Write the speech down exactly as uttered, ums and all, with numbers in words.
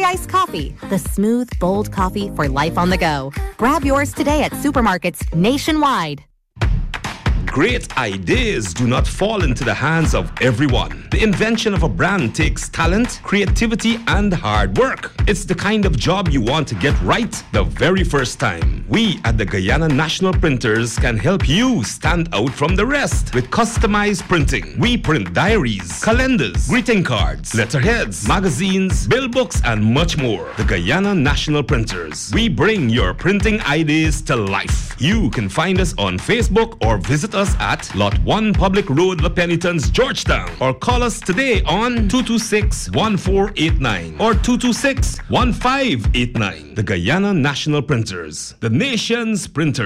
Iced Coffee, the smooth, bold coffee for life on the go. Grab yours today at supermarkets nationwide. Great ideas do not fall into the hands of everyone. The invention of a brand takes talent, creativity, and hard work. It's the kind of job you want to get right the very first time. We at the Guyana National Printers can help you stand out from the rest with customized printing. We print diaries, calendars, greeting cards, letterheads, magazines, bill books, and much more. The Guyana National Printers. We bring your printing ideas to life. You can find us on Facebook or visit us at Lot one Public Road, La Penitence, Georgetown, or call us today on two two six, one four eight nine or two two six, one five eight nine. The Guyana National Printers, the nation's printer.